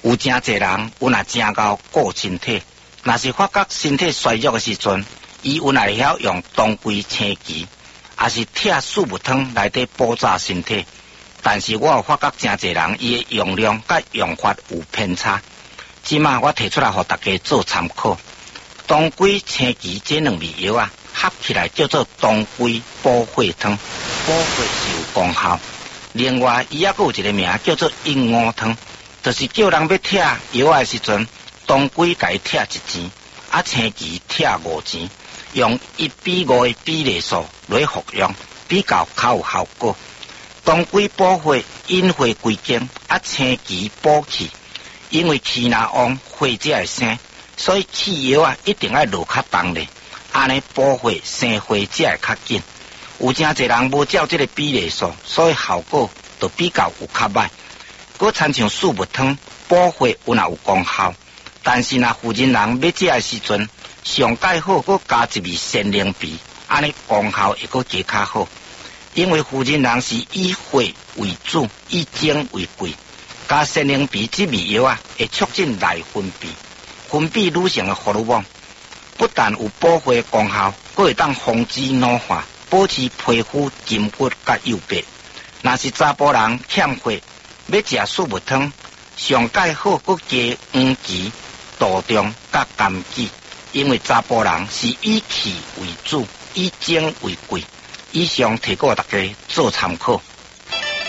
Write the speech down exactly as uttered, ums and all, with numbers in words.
有真侪人有若真够顾身体，若是发觉身体衰弱的时阵，伊有若会晓用当归、青桔，也是贴四物汤内底补炸身体。但是我有发觉真侪人伊的用量甲用法有偏差，即马我提出来互大家做参考。当归、青桔这两味药啊，合起来叫做当归补血汤，补血是有功效。另外，伊还有一个名叫做阴五汤，就是叫人要贴药的时阵，当归甲伊贴一钱，啊青桔贴五钱，用一比五的比例数来服用，比较较有效果。当归补血，引血归经，啊青桔补气，因为气若旺，血才会生，所以气药啊一定要落较重咧，安尼补血生血才会较紧。有真侪人无照这个比例数，所以效果就比较有较歹。佮参像四物汤补血有若有功效，但是若妇人人要食的时阵，上介好佮加一味仙灵皮，安尼功效会佮加较好。因为妇人人是以血为主，以精为贵，加仙灵皮这味药啊，会促进内分泌，分泌女性的荷尔蒙，不但有补血功效，佮会当防止老化，保持皮肤金发甲幼白。若是查甫人欠血，要食四物汤，上介好佮加黄芪、杜仲甲枸杞，因为查甫人是以气为主，以精为贵。以上提供大家做参考。